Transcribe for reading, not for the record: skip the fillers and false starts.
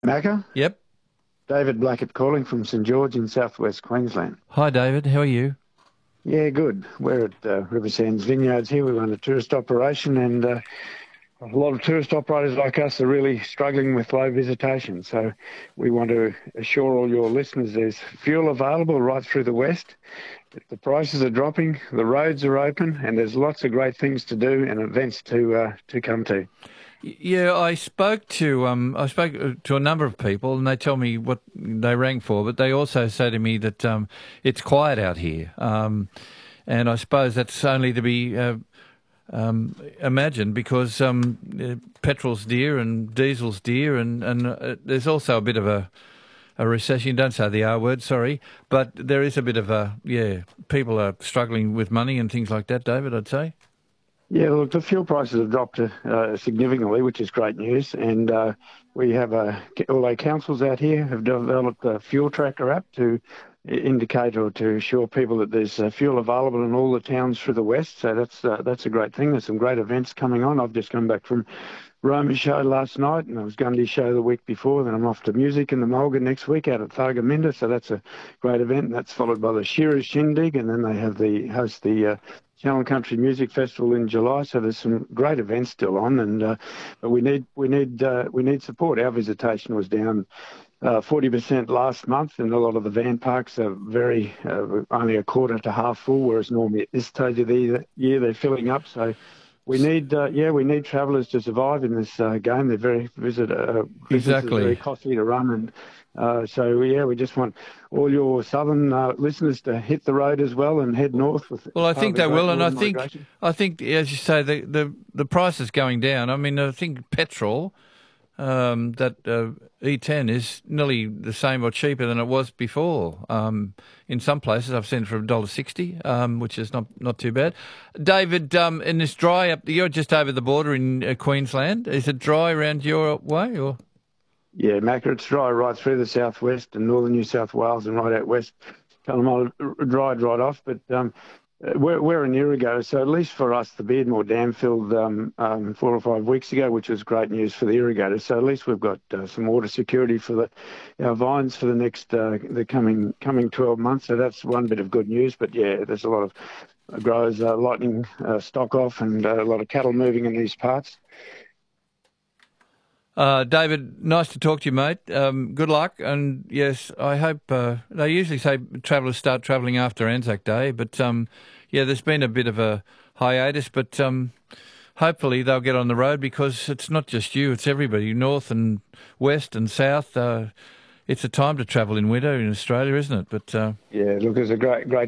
Macca, Yep. David Blackett calling from St George in southwest Queensland. Hi, David. How are you? Yeah, good. We're at River Sands Vineyards here. We run a tourist operation, and a lot of tourist operators like us are really struggling with low visitation. So we want to assure all your listeners there's fuel available right through the west. The prices are dropping, the roads are open, and there's lots of great things to do and events to come to. Yeah, I spoke to a number of people, and they tell me what they rang for, but they also say to me that it's quiet out here, and I suppose that's only to be imagined because petrol's dear and diesel's dear, and there's also a bit of a recession. Don't say the R word, sorry, but there is a bit of people are struggling with money and things like that, David, I'd say. Yeah, look, the fuel prices have dropped significantly, which is great news. And we have all our councils out here have developed a fuel tracker app to indicate or to assure people that there's fuel available in all the towns through the west. So that's a great thing. There's some great events coming on. I've just come back from Roma's show last night, and I was Gundy's show the week before. Then I'm off to music in the Mulga next week out at Thargomindah. So that's a great event. And that's followed by the Shearers Shindig, and then they have host the Channel Country Music Festival in July. So there's some great events still on, and but we need support. Our visitation was down 40% last month, and a lot of the van parks are very only a quarter to half full, whereas normally at this stage of the year they're filling up. So we need travellers to survive in this game. They're very businesses are very costly to run, and we just want all your southern listeners to hit the road as well and head north. Well, I think they will, and I think as you say, the price is going down. I mean, I think petrol. That E10 is nearly the same or cheaper than it was before. In some places, I've seen it for $1.60, which is not too bad. David, in this dry up, you're just over the border in Queensland. Is it dry around your way, or? Yeah, Macca, it's dry right through the southwest and northern New South Wales and right out west. Callum dried right off, but we're an irrigator, so at least for us, the Beardmore Dam filled 4 or 5 weeks ago, which was great news for the irrigators. So at least we've got some water security for our vines for the next the coming 12 months. So that's one bit of good news. But yeah, there's a lot of growers lightening stock off, and a lot of cattle moving in these parts. David, nice to talk to you, mate. Good luck, and yes, I hope they usually say travellers start travelling after Anzac Day, but there's been a bit of a hiatus, but hopefully they'll get on the road because it's not just you, it's everybody, north and west and south. It's a time to travel in winter in Australia, isn't it? But yeah, look, it's a great